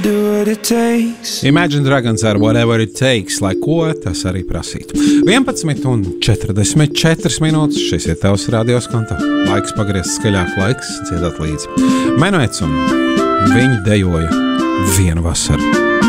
Imagine Dragons ar Whatever It Takes, lai ko tas arī prasītu. 11:44 minūtes, šis ir tavs radios konta. Laiks pagriezt skaļāk, laiks dziedāt līdzi. Menuets un viņi dejoja vienu vasaru.